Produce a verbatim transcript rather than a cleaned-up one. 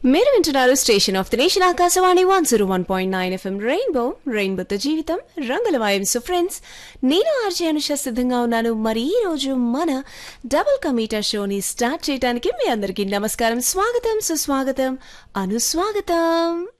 మీరు వింటున్నారు station of the nation Akashvani one zero one point nine FM rainbow రెయిన్బోతో జీవితం రంగుల వాయం. సో ఫ్రెండ్స్, నేను ఆర్జే అనుష సిద్ధంగా ఉన్నాను. మరి ఈ రోజు మన డబుల్ కమీటర్ షోని స్టార్ట్ చేయడానికి మీ అందరికీ నమస్కారం, స్వాగతం, సుస్వాగతం, అనుస్వాగతం.